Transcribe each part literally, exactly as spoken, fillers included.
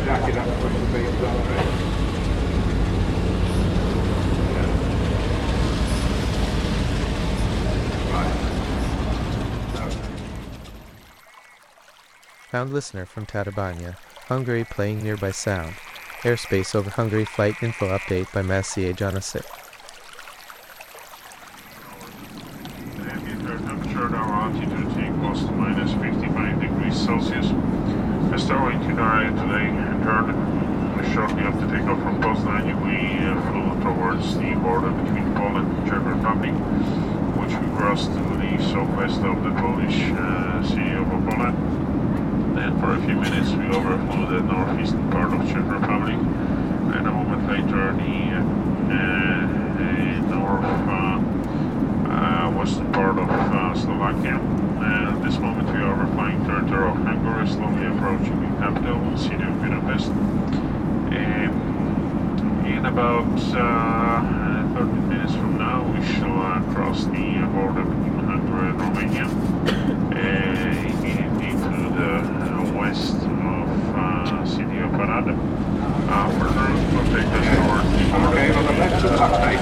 jacket up and push the beams on, right? Yeah. Right. Okay. Found listener from Tatabánya, Hungary playing nearby sound. Airspace over Hungary flight info update by Maciej Janasik. Minus fifty-five degrees Celsius. We're starting Canaria today and heard shortly after takeoff from Poznań. We uh, flew towards the border between Poland and Czech Republic, which we crossed to the southwest of the Polish uh, city of Opole. Then for a few minutes we overflew the northeastern part of Czech Republic, and a moment later the uh, uh, north uh, uh, western part of uh, Slovakia. And at this moment we are flying territory of Hungary, slowly approaching the capital, the city of Budapest. And in about uh, thirty minutes from now we shall uh, cross the border between Hungary and Romania, uh, immediately to the uh, west of uh, city of Arad. Uh, further will take us towards the border. Okay, well the left of the update.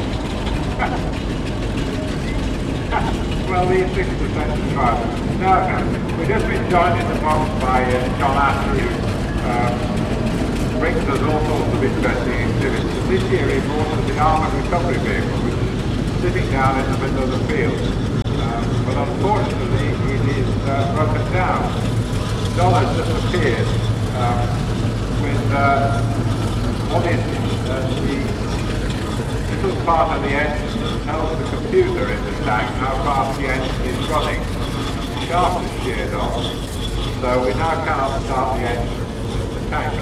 Well, these things are such a trial. Now, we've just been joined in the box by uh, John Astor, who um, brings us all sorts of interesting exhibits. And this year he brought us the armoured recovery vehicle, which is sitting down in the middle of the field. Um, but unfortunately, it is uh, broken down. John has just appeared um, with uh, what is uh, the little part of the engine tells the computer in the tank how fast the engine is running. The shaft is sheared off, so we now cannot start the engine in the tank.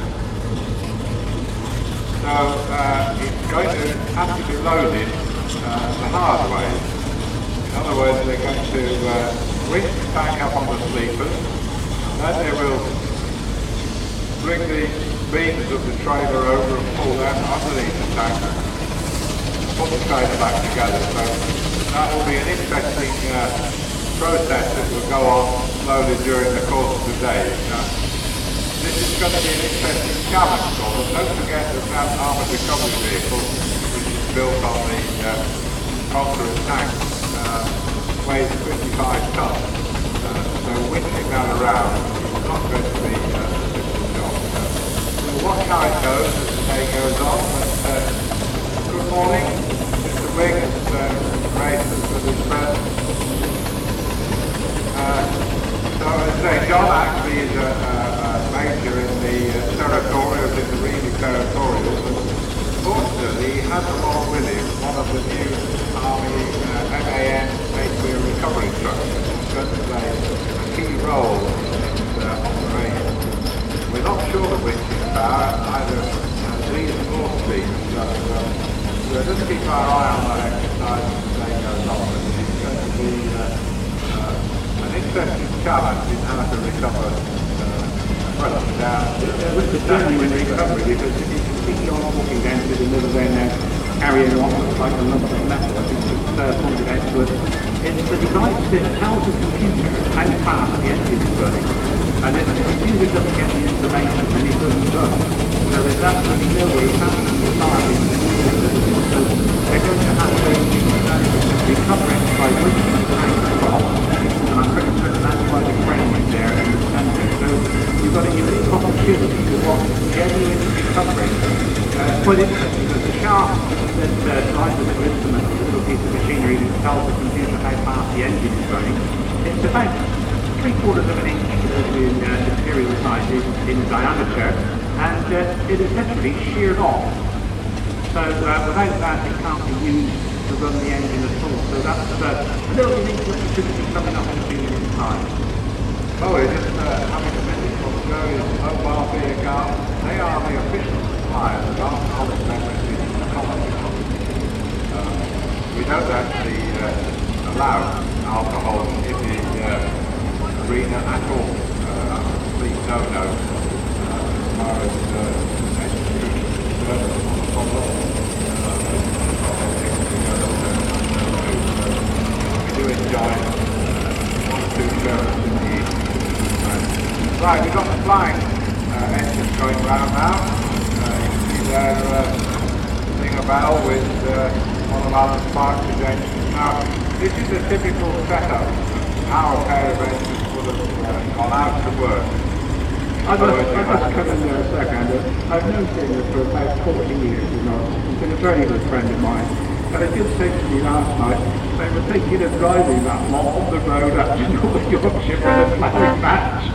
So uh, it's going to have to be loaded uh, the hard way. In other words, they're going to uh, winch the tank up on the sleepers, and then they will bring the beams of the trailer over and pull them underneath the tank, put the trailer back together. So that will be an interesting uh, process that will go on slowly during the course of the day. Uh, this is going to be an interesting challenge for them. Don't forget that that armoured recovery vehicle, which is built on the uh, Conqueror tank, uh, weighs fifty-five tons. Uh, so winching that around is not going to be uh, a simple job. Uh, we'll watch how it goes as the day goes on. But, uh, good morning. Mister Wigg has uh, graced us with his presence. Uh, so as I say, John actually is a, a, a major in the uh, territorials, in the Reedy territorials, and fortunately he has along with him one of the new Army uh, M A N nuclear recovery trucks, which is going to play a key role in this uh, operation. We're not sure of which is power, either uh, these or speed, so uh, we'll just keep our eye on that exercise as the day goes on. It's going to be uh, uh, an interesting challenge in how to recover uh, well, down. It was the genuine recovery, because if you continue on walking down to the middle there now, carrying on like a lump of metal, I think it's uh, pointed out to us. It's the device that tells the computer how fast the engine is running. And if the computer doesn't get the information, then it doesn't run. So there's absolutely no way it's happening to start in the system. So they're going to have to recover it by winching the tank across. And I'm pretty certain that's why the crane is there in the centre. So you've got a unique opportunity to watch genuine recovery. Uh, quite interesting, because the shaft that uh, drives the little instrument, the little piece of machinery that tells the computer how fast the engine is running, it's about three quarters of an inch in uh, imperial sizes in diameter, and uh, it is essentially sheared off. So uh, without that it can't be used to run the engine at all. So that's uh, a little unique opportunity coming up in a few minutes' time. Oh, we're just uh, having a minute from Joe's Mobile Beer Garden. They are the official suppliers of alcoholic beverages in the colony. Uh, we don't actually uh, allow alcohol in the uh, arena at all. Uh, complete no-no uh, as far as uh, execution is concerned on the bottle. We do enjoy uh, one or two shows in the evening. Right, we've got the flying uh, uh, engines going round now. Uh, you can see there uh, thing about with uh, one of Alan Sparks' engines. Now, this is a typical setup, how a pair of engines would have uh, gone out to work. I must, I must come in there a second. I've known Taylor for about forty years, you know. He's been a very good friend of mine. And it did say to me last night, they were thinking of driving that lot on the road up to North Yorkshire for the ploughing match.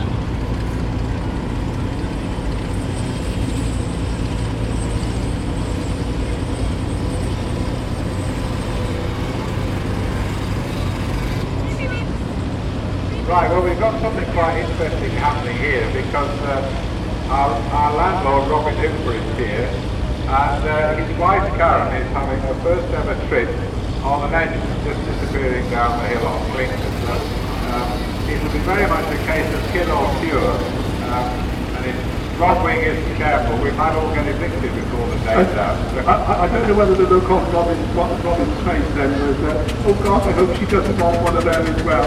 Right, well we've got something quite interesting happening here because uh, our, our landlord Robin Hooper is here and uh, his wife Karen is having her first ever trip on an engine just disappearing down the hill on Clinton. So um, it will be very much a case of kill or cure um, and if Rob Wing isn't careful we might all get evicted before the day's out. So, I, I, I don't know whether the look on Robin's, Robin's face then was, uh, oh God, I hope she doesn't want one of them as well.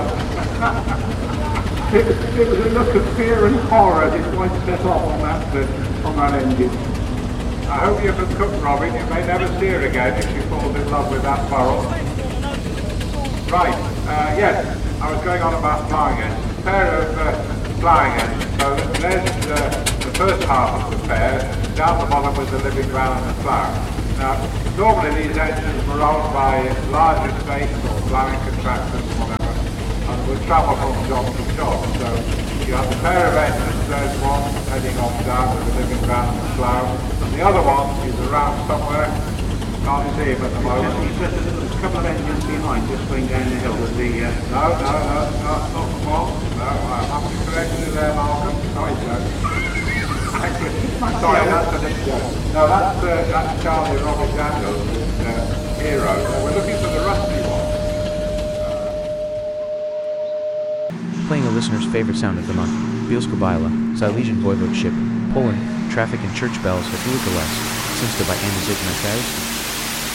It was, it was a look of fear and horror as his wife set off on that, uh, on that engine. I hope you can cook, Robin. You may never see her again if she falls in love with that burrow. Right, uh, yes, I was going on about ploughing engines. A pair of uh, ploughing engines. So there's uh, the first half of the pair. Down the bottom was the living ground and the plough. Now, normally these engines were owned by large estates or ploughing contractors or whatever, and would travel from job to job. So you have a pair of engines, there's one heading off down with the living ground and the plough, and the other one is around somewhere, can't see him at the moment. Just, just, there's a couple of engines behind, just going down the hill with the... Uh, no, no, no, no, not the one. No, I have to correct you there, Malcolm. Sorry, Joe. Sorry, that's a no, that's, uh, that's Charlie Robert Daniels, uh, Hero. So we're looking for the rusty one. Playing a listener's favorite sound of the month, Bielsko-Biała, Silesian Voivodeship, Poland, Traffic and Church Bells for Uluka Less, Sinsta by Andy Zygmunt